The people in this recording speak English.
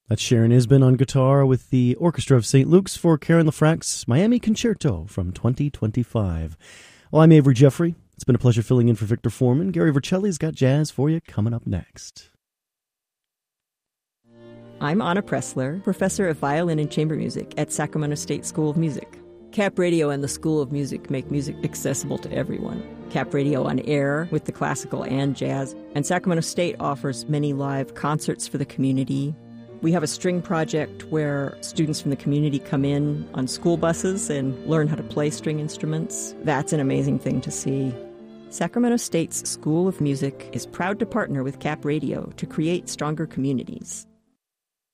That's Sharon Isbin on guitar with the Orchestra of St. Luke's for Karen LaFranc's Miami Concerto from 2025. Well, I'm Avery Jeffrey. It's been a pleasure filling in for Victor Foreman. Gary Vercelli's got jazz for you coming up next. I'm Anna Pressler, professor of violin and chamber music at Sacramento State School of Music. Cap Radio and the School of Music make music accessible to everyone. Cap Radio on air with the classical and jazz, and Sacramento State offers many live concerts for the community. We have a string project where students from the community come in on school buses and learn how to play string instruments. That's an amazing thing to see. Sacramento State's School of Music is proud to partner with Cap Radio to create stronger communities.